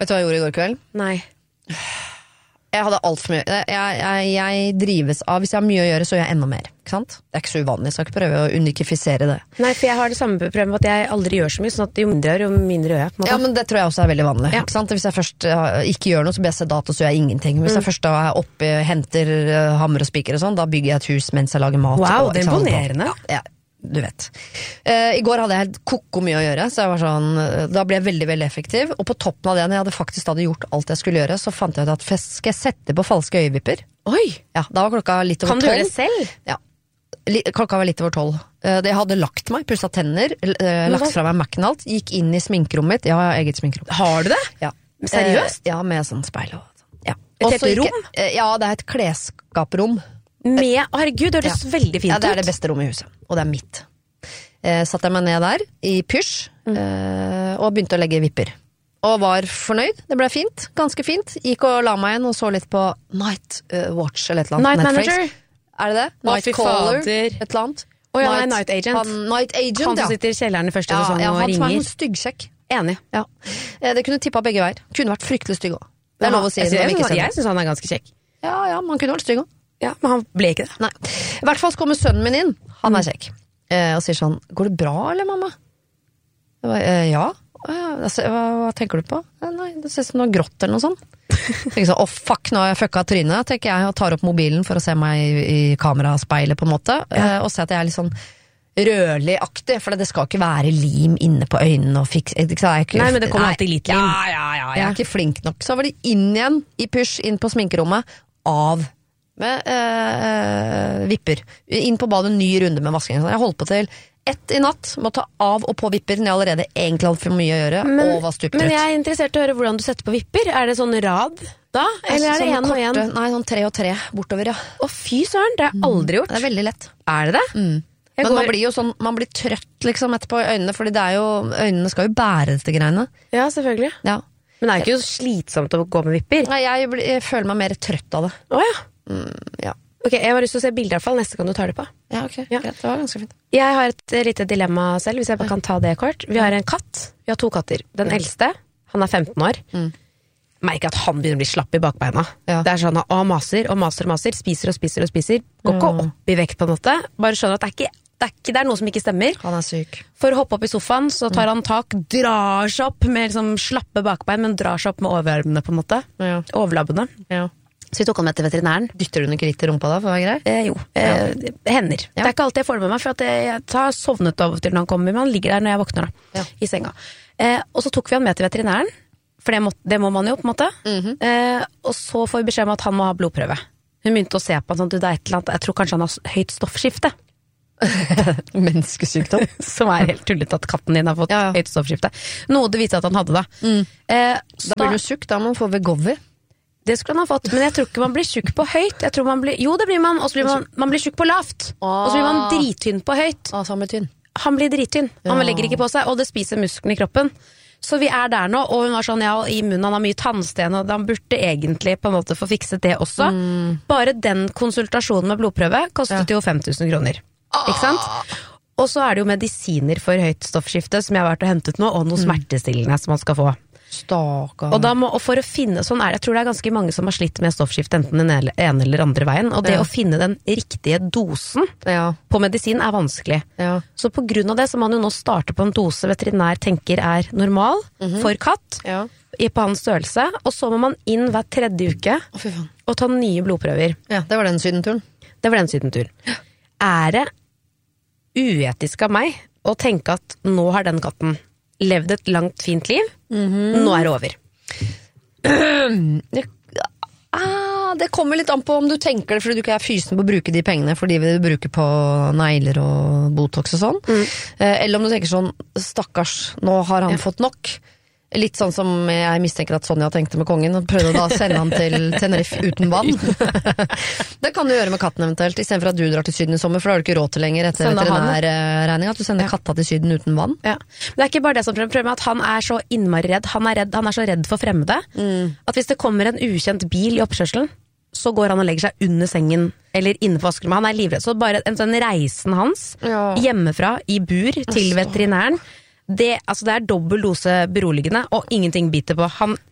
Vet du hva jeg gjorde i går kveld? Nei. Jeg hadde alt for mye. Jeg drives av, hvis jeg har mye å gjøre, så gjør jeg enda mer. Ikke sant? Det er ikke så uvanlig, jeg skal ikke prøve å unikifisere det. Nei, for jeg har det samme problemet at jeg aldri gjør så mye, sånn at jo mindre jeg gjør, jo mindre gjør jeg. På en måte. Ja, men det tror jeg også er veldig vanlig. Ikke sant? Hvis jeg først ikke gjør noe, så blir jeg sedat, og så gjør jeg ingenting. Hvis jeg først da er oppe, henter hammer og spiker og sånn, da bygger jeg et hus mens jeg lager mat. Wow, det er imponerende. Ja. Du vet. I går hadde jeg helt koko mye å gjøre, så jeg var sånn, da ble jeg veldig, veldig effektiv. Og på toppen av det, når jeg hadde gjort alt jeg skulle gjøre, så fant jeg ut at skal jeg sette på falske øyevipper? Oi! Ja, da var klokka litt over 12. Kan du gjøre det selv? Ja. Klokka var litt over 12. Jeg hadde lagt meg, pusset tenner, lagt fra meg Mac-en alt, gikk inn i sminkerommet mitt. Ja, jeg har eget sminkerom. Har du det? Ja. Seriøst? Ja, med sånn speil og sånn. Ja. Et helt rom? Ja, det er et klesskaprom. Herregud, det høres veldig fint ut. Ja, det er det beste rommet i huset, og det er mitt. Satt jeg meg ned der i pysj og begynte å legge vipper. Og var fornøyd, det ble fint, ganske fint. Gikk og la meg igjen og så litt på Night Watch eller et eller annet. Night Manager? Er det det? Night Caller, et eller annet. Night Agent. Night Agent, han som sitter i kjelleren i første sesong og ringer. Han som er en styggkjekk. Enig. Ja. Det kunne tippet begge veier. Kunne vært fryktelig stygg også. Det er lov å si. Jeg synes han er ganske kjekk. Ja, man kunne vært stygg også. Ja, men han ble ikke det. Nei. I hvert fall så kommer sønnen min inn. Han er kjekk. Og sier sånn, går det bra, eller mamma? Jeg bare, ja. Hva tenker du på? Nei, det ser ut som noe grått eller noe sånt. Tenker sånn, fuck, nå har jeg fucka trynet, tenker jeg, og tar opp mobilen for å se meg i kamerespeilet på en måte, og se at jeg er litt sånn rødlig-aktig, for det skal ikke være lim inne på øynene og fikse. Nei, men det kommer alltid litt lim. Ja, jeg er ikke flink nok. Så var de inn igjen i pysj, inn på sminkerommet, av med vipper. Inn på badet, ny runde med vasking. Jeg holdt på til 1 i natt, må ta av og på vipper når jeg allerede egentlig hadde for mye å gjøre, og var stuptrøtt. Men jeg er interessert i å høre hvordan du setter på vipper. Er det sånn rad da? Eller er det en og en? Nei, sånn 3 og 3 bortover, ja. Å fy søren, det har jeg aldri gjort. Det er veldig lett. Er det det? Men man blir jo sånn, man blir trøtt liksom etterpå i øynene, fordi det er jo, øynene skal jo bære dette greiene. Ja, selvfølgelig. Ja. Men det er ikke jo slitsomt å gå med vipper. Nei, jeg føler meg mer trøtt av det. Åja. Ja. Ok, jeg har lyst til å se bilder i hvert fall, neste gang du tar det på. Ja, ok, greit, det var ganske fint. Jeg har et lite dilemma selv, hvis jeg bare kan ta det kort. Vi har en katt, vi har 2 katter. Den eldste, han er 15 år. Merker at han begynner å bli slapp i bakbeina. Det er sånn, han maser og maser og maser, spiser og spiser og spiser. Går ikke opp i vekt på en måte. Bare skjønner at det er noe som ikke stemmer. Han er syk. For å hoppe opp i sofaen, så tar han tak, drar seg opp med liksom slappe bakbein, men drar seg opp med overarmene på en måte. Overlabbene. Ja. Så vi tok han med til veterinæren. Dytter hun ikke litt i rumpa da, for å være grei? Jo, hender. Det er ikke alltid jeg får det med meg, for at jeg tar sovnet av til når han kommer, men han ligger der når jeg våkner da, i senga. Og så tok vi han med til veterinæren, for det må man jo på en måte. Og så får vi beskjed om at han må ha blodprøve. Hun begynte å se på han sånn, det er et eller annet, jeg tror kanskje han har høyt stoffskifte. Menneskesykdom. Som er helt tullet at katten din har fått høyt stoffskifte. Noe det viser at han hadde da. Da blir du syk, da må man få Vegovi. Det skulle han ha fått, men jeg tror ikke man blir syk på høyt. Jeg tror man blir, jo det blir man, og så blir man blir syk på lavt. Og så blir man drittynn på høyt. Så han blir tynn. Han blir drittynn, han legger ikke på seg, og det spiser musklene i kroppen. Så vi er der nå, og hun var sånn, i munnen han har mye tannsten, og han burde egentlig på en måte få fikset det også. Bare den konsultasjonen med blodprøve kostet jo 5000 kroner. Ikke sant? Og så er det jo medisiner for høyt stoffskifte som jeg har vært og hentet nå, og noe smertestillende som man skal få. Stakkar. Og for å finne, sånn jeg tror det er ganske mange som har slitt med stoffskifte enten den ene eller andre veien, og det å finne den riktige dosen på medisin er vanskelig. Så på grunn av det så må man jo nå starte på en dose veterinær tenker er normal for katt, på hans størrelse, og så må man inn hver 3. uke og ta nye blodprøver. Ja, det var den sydenturen. Er det uetisk av meg å tenke at nå har den katten levd et langt, fint liv, nå er det over? Det kommer litt an på om du tenker det fordi du ikke er fysen på å bruke de pengene fordi vi bruker på negler og botox og sånn, eller om du tenker sånn, stakkars, nå har han fått nok. Litt sånn som jeg mistenker at Sonja tenkte med kongen, og prøvde da å sende han til Tenerife uten vann. Det kan du gjøre med katten eventuelt, i stedet for at du drar til Syden i sommer, for da har du ikke råd til lenger etter veterinærregning, at du sender katta til Syden uten vann. Men det er ikke bare det som prøver med at han er så innmari redd, han er så redd for fremmede, at hvis det kommer en ukjent bil i oppkjørselen, så går han og legger seg under sengen, eller inne på vaskerommet, han er livredd, så bare en sånn reisen hans, hjemmefra, i bur, til veterinæren, det er dobbel dose beroligende, og ingenting biter på. Han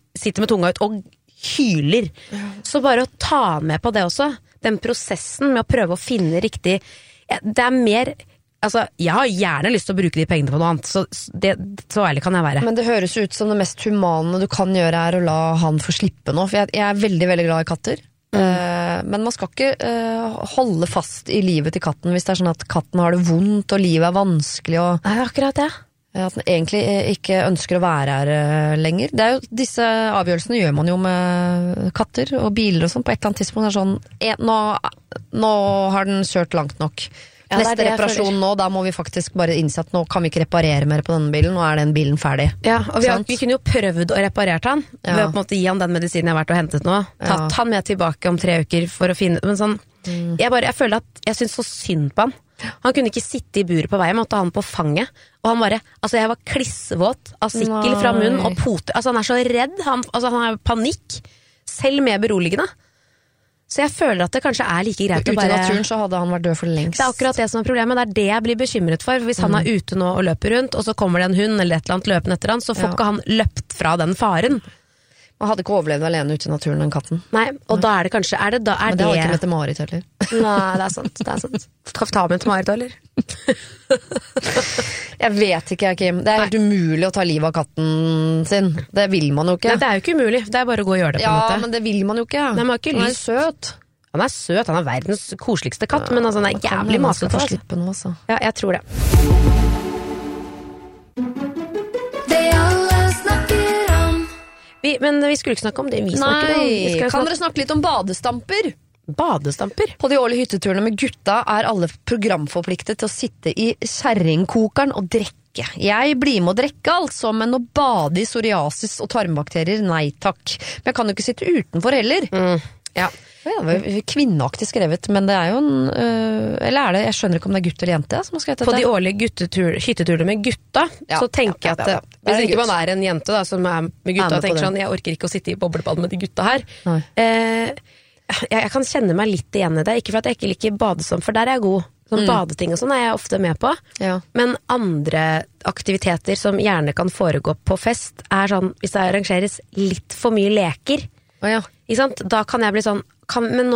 sitter med tunga ut og hyler. Så bare å ta med på det også, den prosessen med å prøve å finne riktig, det mer, altså, jeg har gjerne lyst til å bruke de pengene på noe annet, så ærlig kan jeg være. Men det høres ut som det mest humane du kan gjøre å la han få slippe nå, for jeg veldig, veldig glad i katter. Men man skal ikke holde fast i livet til katten hvis det sånn at katten har det vondt og livet vanskelig og Nei, akkurat det. At den egentlig ikke ønsker å være her lenger. Det jo, disse avgjørelsene gjør man jo med katter og biler og sånn. På et eller annet tidspunkt sånn nå har den kjørt langt nok. Neste reparasjon nå, da må vi faktisk bare innse at nå kan vi ikke reparere mer på denne bilen. Nå den bilen ferdig. Ja, og vi kunne jo prøvd å reparere han ved å på en måte gi han den medisinen jeg har vært og hentet nå. Tatt han med tilbake om 3 uker for å finne, men sånn, jeg føler at jeg synes så synd på han. Han kunne ikke sitte i buret på vei, jeg måtte ha han på fanget. Og han bare, altså jeg var klissvåt av sikkel fra munnen og pote. Altså han så redd, han har panikk, selv med beroligende. Så jeg føler at det kanskje like greit å bare... Ute i naturen så hadde han vært død for lengst. Det akkurat det som problemet, det det jeg blir bekymret for. Hvis han ute nå og løper rundt, og så kommer det en hund eller et eller annet løpende etter han, så får ikke han løpt fra den faren. Man hadde ikke overlevd alene ute i naturen, den katten. Nei, og da det kanskje... Men det har ikke Mette-Marit heller. Nei, det sant. Skal vi ta med Mette-Marit, eller? Jeg vet ikke, Kim. Det helt umulig å ta livet av katten sin. Det vil man jo ikke. Nei, det jo ikke umulig. Det bare å gå og gjøre det på en måte. Ja, men det vil man jo ikke. Nei, man har ikke han søt. Han søt, han verdens koseligste katt, men altså, han jævlig masete. Man skal få slippe nå, altså. Ja, jeg tror det. Men vi skulle ikke snakke om det vi snakker om. Kan dere snakke litt om badestamper? Badestamper? På de årlige hytteturene med gutta alle programforpliktet til å sitte i kjerringkokeren og drikke. Jeg blir med å drikke altså, men å bade i psoriasis og tarmbakterier, nei takk. Men jeg kan jo ikke sitte utenfor heller. Ja, det var kvinneaktig skrevet, men det jo en eller det, jeg skjønner ikke om det gutt eller jente som har skrevet dette. På de årlige hytteturene med gutta, så tenker jeg at hvis ikke man en jente da, som med gutta og tenker sånn, jeg orker ikke å sitte i boblebad med de gutta her, jeg kan kjenne meg litt igjen i det, ikke for at jeg ikke liker badestamp, for der jeg god. Sånn badeting og sånn jeg ofte med på, men andre aktiviteter som gjerne kan foregå på fest sånn, hvis det arrangeres litt for mye leker, ikke sant? Da kan jeg bli sånn, men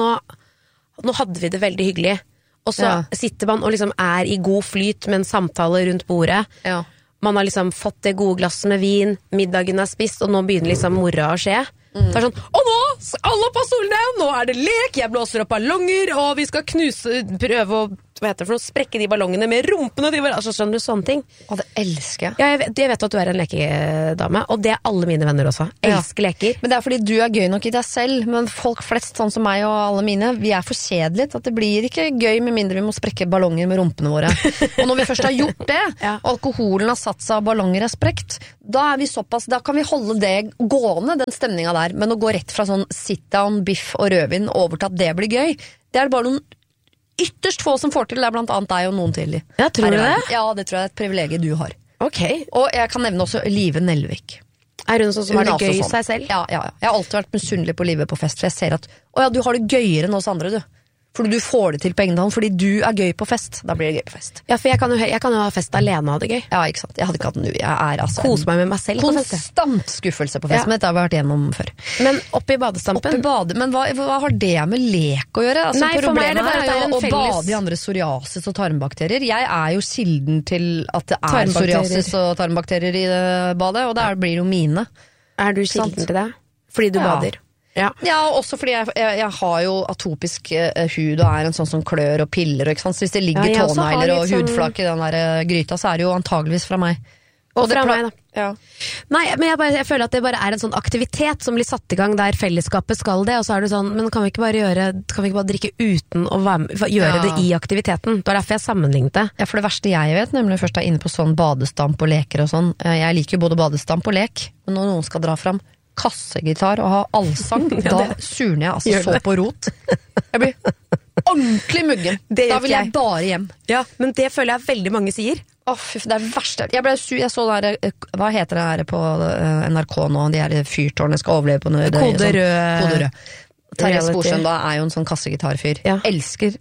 nå hadde vi det veldig hyggelig, og så sitter man og liksom i god flyt med en samtale rundt bordet, man har liksom fått det gode glasset med vin, middagen spist, og nå begynner liksom mora å skje. Det sånn, og nå, alle på stolene, nå det lek, jeg blåser opp ballonger, og vi skal prøve å sprekke de ballongene med rumpene, altså skjønner du sånne ting. Og det elsker jeg. Ja, jeg vet at du en lekedame, og det alle mine venner også. Elsker leker. Men det fordi du gøy nok i deg selv, men folk flest, sånn som meg og alle mine, vi for kjedelige, at det blir ikke gøy med mindre vi må sprekke ballonger med rumpene våre. Og når vi først har gjort det, alkoholen har satt seg og ballonger sprekt, da vi såpass, da kan vi holde det gående, den stemningen der, men å gå rett fra sånn sit-down, biff og rødvin over til at det blir gøy, det bare noen ytterst få som får til, det blant annet deg og noen til. Ja, tror du det? Ja, det tror jeg et privilegium du har. Ok. Og jeg kan nevne også Live Nelvik. Hun sånn som har det gøy i seg selv? Ja. Jeg har alltid vært misunnelig på Live på fest, for jeg ser at du har det gøyere enn oss andre, du. Fordi du får det til på egen hånd, fordi du gøy på fest. Da blir det gøy på fest. Ja, for jeg kan jo ha fest alene og ha det gøy. Ja, ikke sant. Jeg hadde ikke hatt det nå. Jeg altså kose meg med meg selv på fest. Konstant skuffelse på fest, men dette har vi vært gjennom før. Men oppi badestampen? Men hva har det med lek å gjøre? Altså, nei, for meg det bare å bade i andre psoriasis og tarmbakterier. Jeg jo kilden til at det psoriasis og tarmbakterier i det badet, og der blir jo mine. Du kilden til det? Fordi du bader? Ja, og også fordi jeg har jo atopisk hud og en sånn som klør og piller, ikke sant? Så hvis det ligger tånegler og hudflak i den der gryta, så det jo antageligvis fra meg. Og fra meg, da. Ja. Nei, men jeg føler at det bare en sånn aktivitet som blir satt i gang der fellesskapet skal det, og så det sånn, men kan vi ikke bare drikke uten å gjøre det i aktiviteten? Det derfor jeg sammenlignet det. Ja, for det verste jeg vet, nemlig først inne på sånn badestamp og leker og sånn, jeg liker jo både badestamp og lek, men når noen skal dra fram kassegitar og ha allsang, da surner jeg altså så på rot. Jeg blir ordentlig muggen. Da vil jeg bare hjem. Ja, men det føler jeg veldig mange sier. Fy, det verste. Jeg så der, hva heter det her på NRK nå, de her fyrtårene skal overleve på noe. Kode rød. Terje Sporsem da jo en sånn kassegitarfyr. Elsker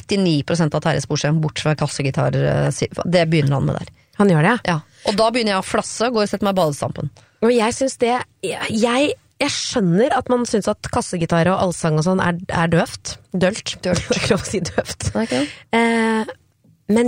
99% av Terje Sporsem, bort fra kassegitar. Det begynner han med der. Han gjør det? Ja. Og da begynner jeg å flasse, går og setter meg i badestampen. Og jeg synes det jeg jeg skjønner at man synes at kassegitar og allsang og sånn er døvt. Dølt. Det er ikke lov å si døvt. Okay. Men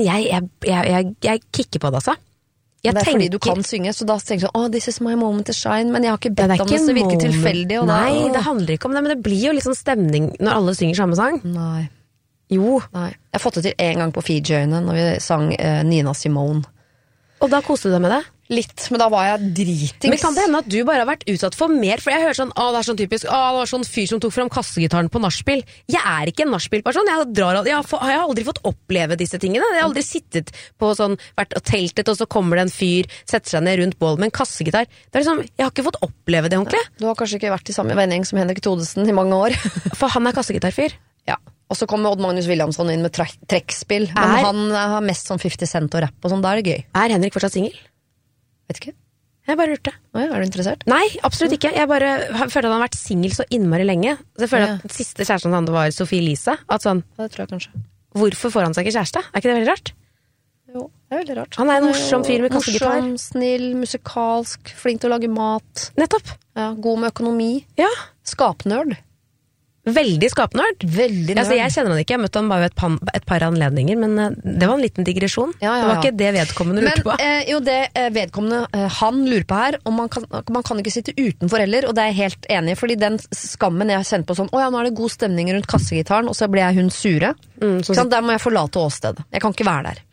jeg kikker på det, altså. Det er fordi du kan synge, så da tenker du sånn, this is my moment to shine, men jeg har ikke bedt om det, så det virker tilfeldig. Nei, det handler ikke om det, men det blir jo litt sånn stemning når alle synger samme sang. Nei. Jo. Nei. Jeg har fått det til en gang på Fiji-øyene, når vi sang Nina Simone. Og da koste du deg med det? Litt, men da var jeg dritings. Men kan det hende at du bare har vært utsatt for mer? For jeg hører sånn, det er sånn typisk, det var sånn fyr som tok frem kassegitaren på nachspiel. Jeg er ikke en nachspiel-person. Jeg har aldri fått oppleve disse tingene. Jeg har aldri sittet på sånn, vært og teltet, og så kommer det en fyr, setter seg ned rundt bål med en kassegitar. Det er liksom, jeg har ikke fått oppleve det ordentlig. Du har kanskje ikke vært i samme vending som Henrik Thodesen i mange år. For han er kassegitarfyr. Ja. Og så kommer Odd Magnus Williamson inn med trekkspill. Men han har mest sånn 50 Cent og rapp og sånn, da er det gøy. Er Henrik fortsatt singel? Vet ikke. Jeg bare lurte. Er du interessert? Nei, absolutt ikke. Jeg bare følte at han har vært singel så innmari lenge. Så jeg føler at den siste kjæresten han hadde var Sophie Elise. At sånn, det tror jeg kanskje. Hvorfor får han seg ikke kjæreste? Er ikke det veldig rart? Jo, det er veldig rart. Han er en morsom fyr med kassegitar. Morsom, snill, musikalsk, flink til å lage mat. Nettopp. Ja, god med økonomi. Ja. Skapnørd. Veldig skapnørd. Veldig nørd. Altså, jeg kjenner han ikke, jeg møtte han bare et par anledninger, men det var en liten digresjon. Ja. Det var ikke det vedkommende lurte på. Jo, det vedkommende han lurer på her, og man kan ikke sitte utenfor heller, og det er jeg helt enig i, fordi den skammen jeg sendte på sånn, nå er det god stemning rundt kassegitaren, og så ble jeg hun sure. Der må jeg forlate åstedet. Jeg kan ikke være der.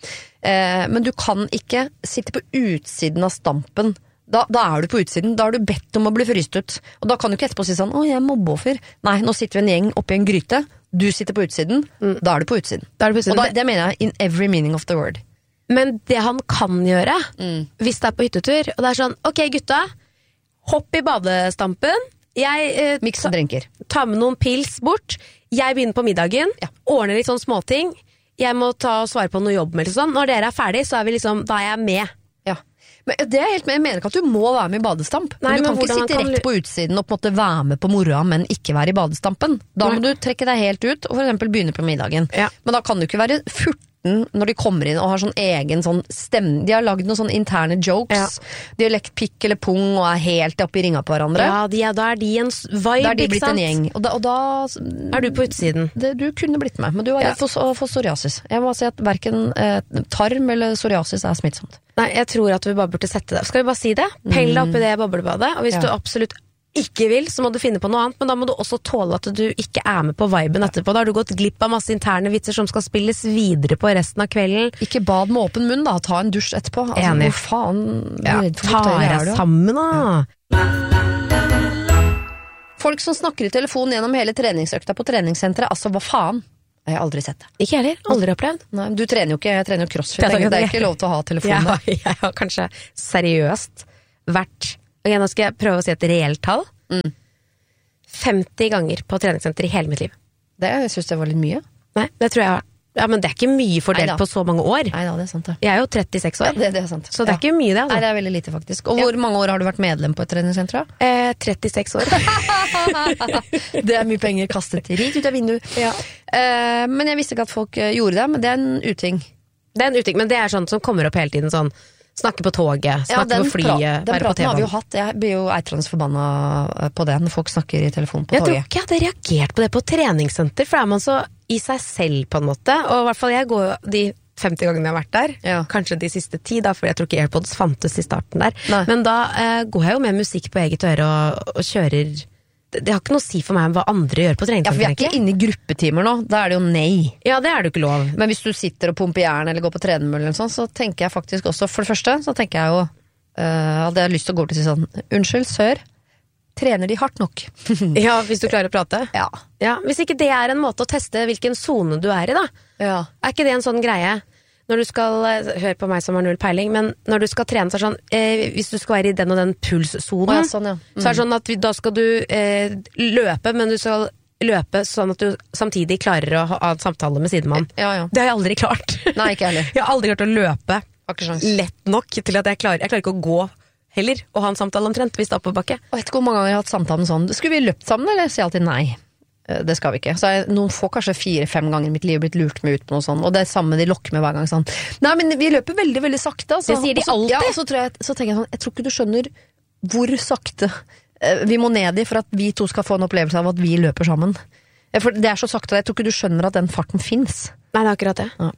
Men du kan ikke sitte på utsiden av stampen. Da er du på utsiden, da har du bedt om å bli fryst ut. Og da kan du ikke etterpå si sånn, jeg er mobbeoffer. Nei, nå sitter vi en gjeng oppi en gryte, du sitter på utsiden, da er du på utsiden. Og det mener jeg in every meaning of the word. Men det han kan gjøre, hvis det er på hyttetur, og det er sånn, ok gutta, hopp i badestampen, jeg mikser drinker. Ta med noen pils bort, jeg begynner på middagen, ordner litt sånn småting, jeg må ta og svare på noe jobb med sånn. Når dere er ferdig, så er vi liksom, da er jeg med. Men det er helt med, jeg mener ikke at du må være med i badestamp. Nei, du kan ikke sitte rett på utsiden og på en måte være med på moroa, men ikke være i badestampen. Da må du trekke deg helt ut og for eksempel begynne på middagen. Ja. Men da kan du ikke være furten når de kommer inn og har sånn egen sånn stemme. De har lagd noen sånne interne jokes. De har lekt pikk eller pung og er helt oppe i ringa på hverandre. Ja, da er de en vibe, da er de blitt en gjeng. Og da er du på utsiden. Du kunne blitt med, men du var redd for psoriasis. Jeg må si at hverken tarm eller psoriasis er smittsomt. Nei, jeg tror at vi bare burde sette det. Skal vi bare si det? Pell deg opp i det boblebadet, og hvis du absolutt ikke vil, så må du finne på noe annet, men da må du også tåle at du ikke er med på viben etterpå. Da har du gått glipp av masse interne vitser som skal spilles videre på resten av kvelden. Ikke bad med åpen munn da, ta en dusj etterpå. Altså, enig. Hvor faen? Ta deg sammen da. Folk som snakker i telefon gjennom hele treningsøkta på treningssenteret, altså hva faen? Jeg har aldri sett det. Ikke heller, aldri opplevd. Nei, du trener jo ikke, jeg trener jo crossfit. Det er ikke lov til å ha telefonen der. Jeg har kanskje seriøst vært, og nå skal jeg prøve å si et reelt tall, 50 ganger på treningssenter i hele mitt liv. Jeg synes det var litt mye. Nei, det tror jeg. Ja, men det er ikke mye fordelt på så mange år. Neida, det er sant det. Jeg er jo 36 år. Ja, det er sant. Så det er ikke mye det, altså. Nei, det er veldig lite faktisk. Og hvor mange år har du vært medlem på et treningssenter da? 36 år. Det er mye penger kastet rett ut av vinduet. Ja. Men jeg visste ikke at folk gjorde det, men det er en uting. Det er en uting, men det er sånn som kommer opp hele tiden, sånn snakke på toget, snakke på flyet, den være på praten har vi TV. jo hatt. Jeg blir jo eitrende forbanna på det når folk snakker i telefon på toget. toget. Jeg tror ikke jeg hadde reagert på det på treningssenter, for da er man så i seg selv på en måte, og i hvert fall jeg går jo de 50 gangene jeg har vært der, kanskje de siste 10 da, for jeg tror ikke AirPods fantes i starten der. Nei. Men da går jeg jo med musikk på eget øre og kjører. Det har ikke noe å si for meg om hva andre gjør på treningssenter. Ja, for vi er ikke inne i gruppetimer nå, da er det jo nei. Ja, det er det jo ikke lov. Men hvis du sitter og pumper jern eller går på tredemølle eller sånn, så tenker jeg faktisk også, for det første, så tenker jeg jo, hadde jeg lyst til å gå til å si sånn, unnskyld, sør, trener de hardt nok? Ja, hvis du klarer å prate. Ja. Hvis ikke det er en måte å teste hvilken zone du er i da. Ja. Er ikke det en sånn greie? Når du skal, hør på meg som har null peiling, men når du skal trene, så er det sånn, hvis du skal være i den og den pulszonen, sånn, så er det sånn at da skal du løpe, men du skal løpe sånn at du samtidig klarer å ha en samtale med sidemann. Ja. Det har jeg aldri klart. Nei, ikke heller. Jeg har aldri klart å løpe lett nok til at jeg klarer ikke å gå heller, og ha en samtale omtrent hvis det er oppoverbakke. Jeg vet ikke hvor mange ganger jeg har hatt samtalen sånn, skulle vi løpt sammen, eller sier jeg alltid nei? Det skal vi ikke. Så noen får kanskje 4-5 ganger i mitt liv blitt lurt med ut på noe sånt, og det er samme de lokker med hver gang sånn. Nei, men vi løper veldig, veldig sakte. Altså. Det sier de alltid. Ja, og så tenker jeg sånn, jeg tror ikke du skjønner hvor sakte vi må ned i for at vi to skal få en opplevelse av at vi løper sammen. For det så sakte, jeg tror ikke du skjønner at den farten finnes. Nei, det akkurat det. Ja.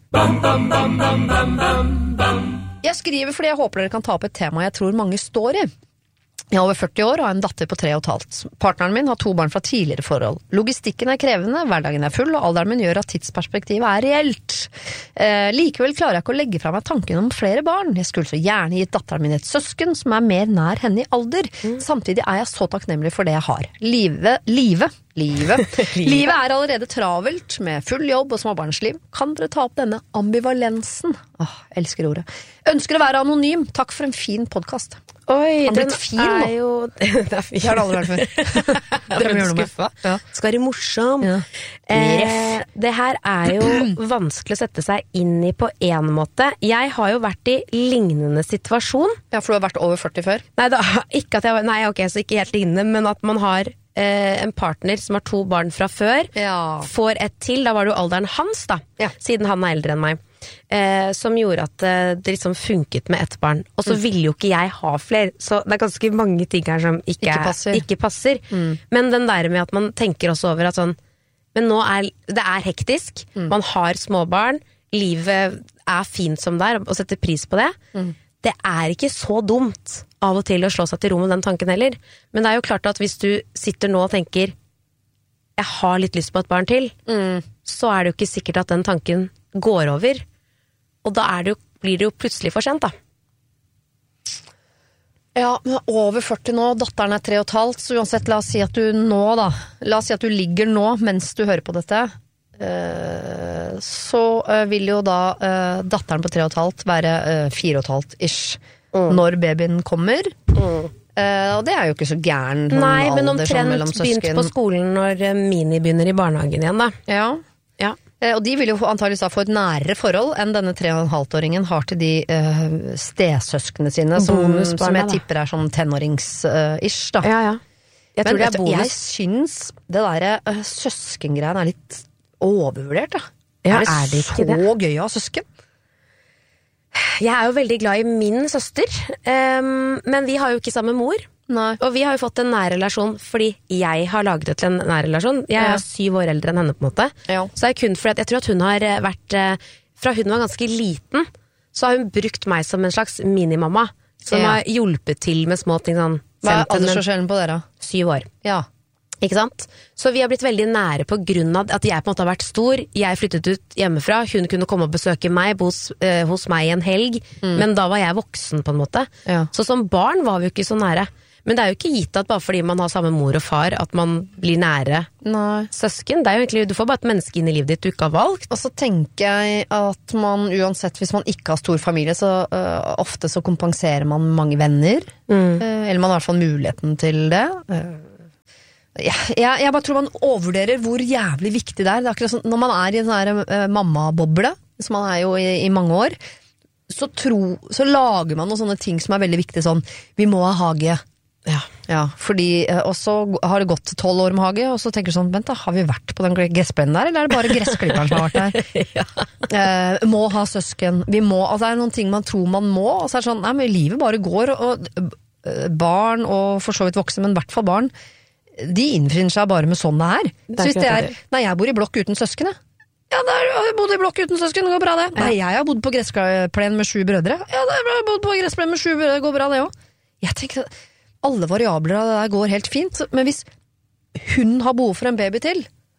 Jeg skriver fordi jeg håper dere kan ta opp et tema jeg tror mange står i. Jeg over 40 år og har en datter på 3,5. Partneren min har 2 barn fra tidligere forhold. Logistikken krevende, hverdagen full, og alderen min gjør at tidsperspektivet reelt. Likevel klarer jeg ikke å legge fra meg tanken om flere barn. Jeg skulle så gjerne gitt datteren min et søsken som mer nær henne i alder. Samtidig jeg så takknemlig for det jeg har. Livet allerede travelt, med full jobb og småbarnsliv. Kan dere ta opp denne ambivalensen? Elsker ordet. Ønsker å være anonym. Takk for en fin podcast. Oi, den fin nå. Jo det fin. Det har det aldri vært før. Dere må gjøre noe med. Ja. Skal være morsom. Ja. Det her jo vanskelig å sette seg inn i på en måte. Jeg har jo vært i lignende situasjon. Ja, for du har vært over 40 før? Nei, ok, så ikke helt lignende, men at man har en partner som har 2 barn fra før, får et til, da var det jo alderen hans da, siden han eldre enn meg. Som gjorde at det liksom funket med ett barn. Og så ville jo ikke jeg ha flere, så det ganske mange ting her som ikke passer. Men den der med at man tenker også over at sånn, men nå det hektisk, man har småbarn, livet fint som det og setter pris på det. Det ikke så dumt av og til å slå seg til ro med den tanken heller. Men det jo klart at hvis du sitter nå og tenker jeg har litt lyst på et barn til, så det jo ikke sikkert at den tanken går over. Og da blir det jo plutselig for sent, da. Ja, men over 40 nå, datteren 3,5, så uansett, la oss si at du ligger nå mens du hører på dette, så vil jo da datteren på 3,5 være 4,5-ish når babyen kommer. Og det jo ikke så gæren. Nei, men omtrent begynt på skolen når Mini begynner i barnehagen igjen, da. Ja. Og de vil jo antageligvis da få et nærere forhold enn denne 3,5-åringen har til de stesøskene sine, som jeg tipper sånn tenårings-ish, da. Ja. Jeg tror men jeg syns det der søskengreien litt overvurdert, da. Ja, det så gøy å ha søsken? Jeg jo veldig glad i min søster, men vi har jo ikke samme mor. Nei. Og vi har jo fått en nær relasjon fordi jeg har laget det til en nær relasjon. Jeg 7 år eldre enn henne på en måte. Ja. Så kun fordi at jeg tror at hun har vært fra hun var ganske liten, så har hun brukt meg som en slags minimamma som har hjulpet til med små ting sånn. Hva aldersforskjellen på dere? 7 år. Ja. Ikke sant? Så vi har blitt veldig nære på grunn av at jeg på en måte har vært stor. Jeg flyttet ut hjemmefra, hun kunne komme og besøke meg hos meg en helg, men da var jeg voksen på en måte. Ja. Så som barn var vi jo ikke så nære. Men det jo ikke gitt at bare fordi man har samme mor og far at man blir nære søsken. Det jo egentlig, du får bare et menneske inn i livet ditt du ikke har valgt. Og så tenker jeg at man uansett, hvis man ikke har stor familie, så ofte så kompenserer man mange venner. Eller man har i hvert fall muligheten til det. Jeg bare tror man overvurderer hvor jævlig viktig det er. Det akkurat sånn, når man i en sånn her mammaboble, som man jo i mange år, så lager man noen sånne ting som veldig viktige, sånn, vi må ha hage. Ja, fordi, og så har det gått 12 år med hage, og så tenker du sånn, vent da, har vi vært på den gressplenen der, eller det bare gressklipperen som har vært der? Må ha søsken, vi må, altså det noen ting man tror man må, og så det sånn, nei, men livet bare går, og barn, og for så vidt voksne, men i hvert fall barn, de innfinner seg bare med sånn det Så hvis det nei, jeg bor i blokk uten søskene. Ja, der har jeg bodd i blokk uten søsken, det går bra det. Nei, jeg har bodd på gressplen med 7 brødre. Ja, jeg har bodd på gressplen med 7 brødre, det går bra det også. Jeg tenker, alle variabler av det der går helt fint, men hvis hun har behov for en baby til,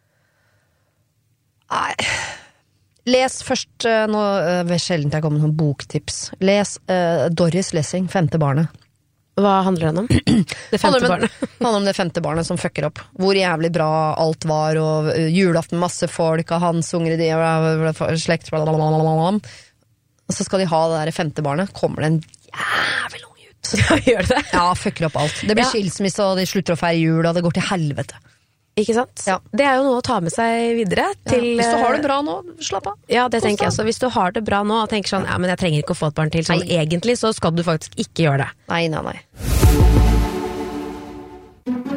nei, les først, nå sjelden jeg kommer med noen boktips, les Doris Lessing, 5. barnet. Hva handler den om? Det 5. barnet. Det handler om det 5. barnet som fucker opp. Hvor jævlig bra alt var, og julaften, masse folk, og hans unger i de slekt, og så skal de ha det der 5. barnet, kommer det en jævlig lang ut. Ja, gjør det? Ja, fucker opp alt. Det blir skilsmisse, og de slutter å feire jul, og det går til helvete. Ikke sant? Ja. Det jo noe å ta med seg videre til... Hvis du har det bra nå, slapp av. Ja, det tenker jeg også. Hvis du har det bra nå, og tenker sånn, ja, men jeg trenger ikke å få et barn til, sånn egentlig, så skal du faktisk ikke gjøre det. Nei.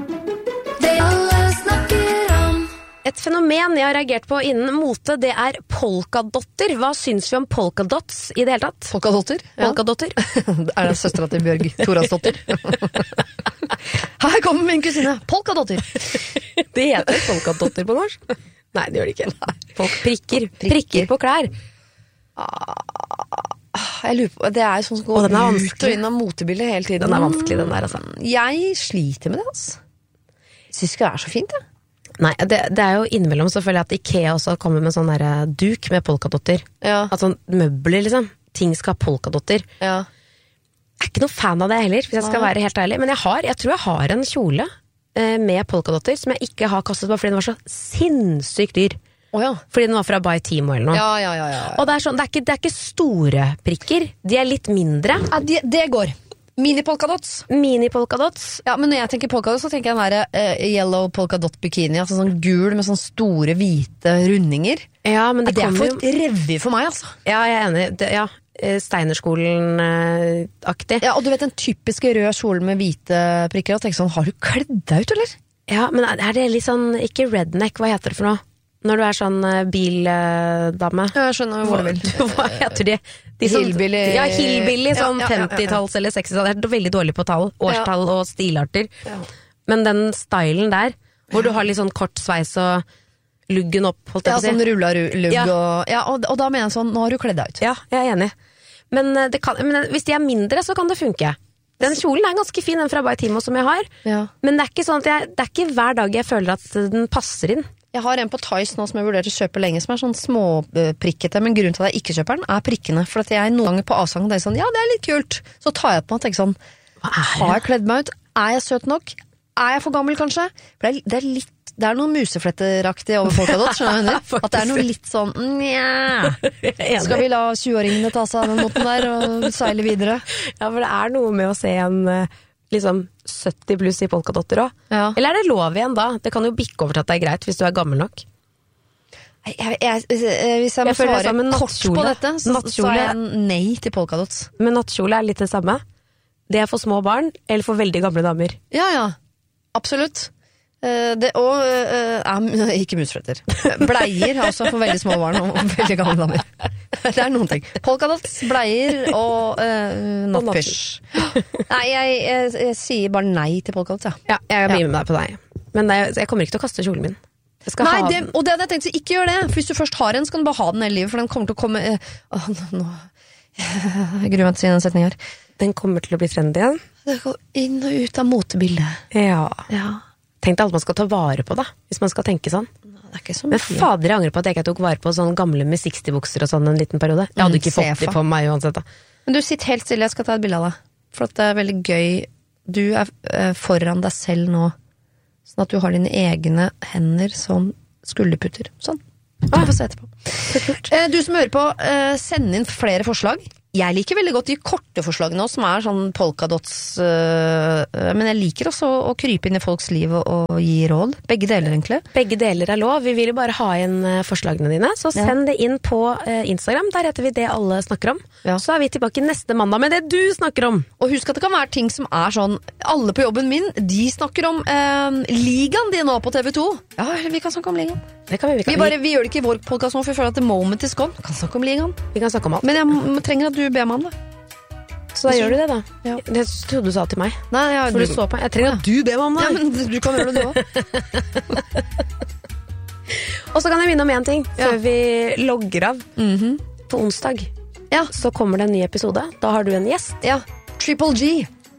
Et fenomen jeg har reagert på innen mote, det polkadotter. Hva syns vi om polkadots i det hele tatt? Polkadotter? Polkadotter? Er det søstera til Bjørg Torasdotter? Her kommer min kusine, polkadotter. Det heter polkadotter på norsk. Nei, det gjør det ikke. Prikker på klær. Jeg lurer på, det er sånn som går ut og inn av motebildet hele tiden. Den er vanskelig, den der, altså. Jeg sliter med det, altså. Synes ikke det er så fint, ja. Nei, det er jo innimellom selvfølgelig at IKEA også kommer med sånn der duk med polkadotter. Ja. At sånn møbler, liksom. Ting skal ha polkadotter. Ja. Jeg er ikke noe fan av det heller, hvis jeg skal være helt ærlig. Men jeg tror jeg har en kjole med polkadotter som jeg ikke har kastet på fordi den var så sinnssykt dyr. Fordi den var fra By Timo eller noe. Ja. Og det er sånn, det er ikke store prikker. De er litt mindre. Ja, det går. Mini-polkadots. Ja, men når jeg tenker polkadots, så tenker jeg den der yellow polkadot bikini, altså sånn gul med sånn store, hvite rundinger. Ja, men det er for et revy for meg, altså. Ja, jeg er enig. Steinerskolen-aktig. Ja, og du vet den typiske røde kjolen med hvite prikker, og tenker sånn, har du kledd deg ut, eller? Ja, men er det litt sånn, ikke redneck, hva heter det for noe? Når du er sånn bildame. Jeg skjønner hvor du vil. Hva heter de? Hillbilly. Ja, hillbilly, sånn 50-talls eller 60-talls. Jeg er veldig dårlig på tall, årstall og stilarter. Ja. Men den stylen der, hvor du har litt sånn kort sveis og luggen opp, holdt jeg på å si. Sånn rulla-lugg og da mener jeg sånn, nå har du kledd deg ut. Ja, jeg er enig. Men hvis de er mindre, så kan det funke. Den kjolen er ganske fin, den fra By Timo som jeg har. Ja. Men det er ikke sånn at det er ikke hver dag jeg føler at den passer inn. Jeg har en på Thais nå som jeg vurderte å kjøpe lenge, som er sånn småprikkete, men grunnen til at jeg ikke kjøper den, er prikkene. For at jeg noen ganger på avstand tenker sånn, ja, det er litt kult. Så tar jeg på meg og tenker sånn, har jeg kledd meg ut? Er jeg søt nok? Er jeg for gammel, kanskje? For det er noe musefletteraktig over polkadot, skjønner du? At det er noe litt sånn, nja. Skal vi la 20-åringene ta seg av den måten der og seile videre? Ja, for det er noe med å se en liksom 70 pluss i polkadotter også. Ja. Eller er det lov igjen da? Det kan jo bikke over til at det er greit hvis du er gammel nok. Hvis jeg må svare kort på dette, så er jeg nei til polkadots. Men nattkjole er litt det samme. Det er for små barn, eller for veldig gamle damer. Ja, absolutt. Ikke musfletter. Bleier, altså for veldig små barn og veldig gamle damer. Det er noen ting. Polkadots, bleier og nattpysj. Nei, jeg sier bare nei til polkadots, ja. Jeg blir med deg på deg. Men jeg kommer ikke til å kaste kjolen min. Nei, og det hadde jeg tenkt, så ikke gjør det. For hvis du først har en, så kan du bare ha den hele livet, for den kommer til å komme jeg gruer meg til å si den setningen her. Den kommer til å bli trendy igjen. Det går inn og ut av motebildet. Ja. Tenk deg alt man skal ta vare på da, hvis man skal tenke sånn. Det er ikke så mye. Men fader, jeg angrer på at jeg ikke tok vare på sånne gamle med 60-bukser og sånn en liten periode. Jeg hadde ikke fått det på meg uansett da. Men du, sitt helt stille, jeg skal ta et bilde av deg. For at det er veldig gøy. Du er foran deg selv nå, sånn at du har dine egne hender som skulderputter. Sånn. Du får se etterpå. Du som hører på, send inn flere forslag. Jeg liker veldig godt de korte forslagene også, som er sånn polkadots, men jeg liker også å krype inn i folks liv og gi råd. Begge deler egentlig. Begge deler er lov. Vi vil jo bare ha inn forslagene dine, så send det inn på Instagram. Der heter vi Det Alle Snakker Om. Ja. Så er vi tilbake neste mandag med Det Du Snakker Om. Og husk at det kan være ting som er sånn, alle på jobben min, de snakker om ligaen de nå på TV 2. Ja, vi kan snakke om ligaen. Det kan vi gjør det ikke i vår podcast nå, for jeg føler at the moment is gone. Vi kan snakke om ligaen. Vi kan snakke om alt. Men jeg trenger at du ber meg om det. Så da gjør du det da. Ja. Det trodde du sa til meg. Nei, for du så på. Jeg trenger at du ber meg om det. Ja, men du kan gjøre det du også. Og så kan jeg minne om en ting før vi logger av. På onsdag så kommer det en ny episode. Da har du en gjest. Ja, Triple G.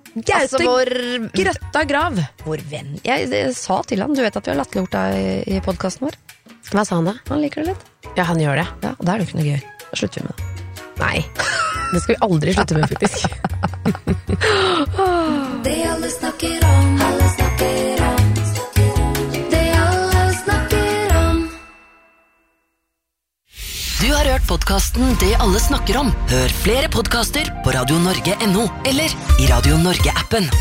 Grøtta Grav. Vår venn. Jeg sa til han, du vet at vi har latterliggjort deg i podcasten vår. Hva sa han da? Han liker det litt. Ja, han gjør det. Ja, og da er det jo ikke noe gøy. Da slutter vi med det. Nei, det skal vi aldri slutte med faktisk. Det alle snakker om, alle snakker om. Det alle snakker om. Du har hørt podcasten Det Alle Snakker Om. Hør flere podcaster på radionorge.no eller i Radio Norge-appen.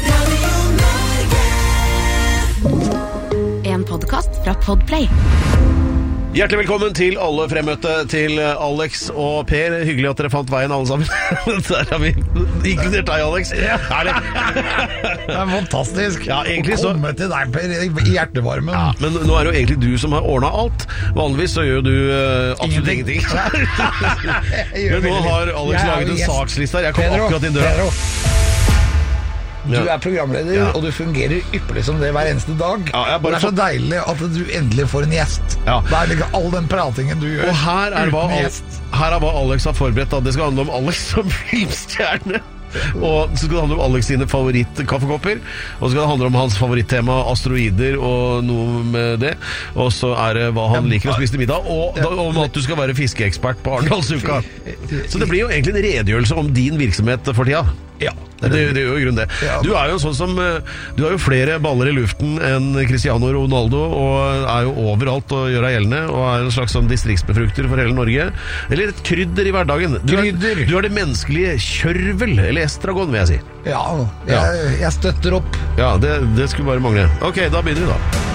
En podcast fra Podplay. Hjertelig velkommen til alle fremmøtte, til Alex og Per. Hyggelig at dere fant veien alle sammen. Der har vi inkludert deg, Alex. Det er fantastisk Ja, egentlig å komme til deg, Per, i hjertevarmen. Ja, men nå er det jo egentlig du som har ordnet alt. Vanligvis så gjør du absolutt ingenting. Men nå har Alex laget en saksliste her. Jeg kom akkurat inn døra. Pedro. Du er programleder, og du fungerer ypperlig som det hver eneste dag. Ja, det er så deilig at du endelig får en gjest. Ja. Det er liksom all den pratingen du gjør. Og her er hva Alex har forberedt. Det skal handle om Alex som filmstjerne. Og så skal det handle om Alex sine favorittkaffekopper. Og så skal det handle om hans favorittema asteroider og noe med det. Og så er det hva han liker å spise til middag. Og om at du skal være fiskeekspert på Arendalsuka. Så det blir jo egentlig en redegjørelse om din virksomhet for tida. Ja, det er jo i grunnen det. Du er jo sånn som du har jo flere baller i luften enn Cristiano Ronaldo, og er jo overalt og gjør deg gjeldende, og er en slags sånn distriktsbefrukter for hele Norge. Eller et krydder i hverdagen. Du er det menneskelige kjørvel, eller estragon, vil jeg si. Ja, jeg støtter opp. Ja, det skulle bare mangle. Ok, da begynner vi da.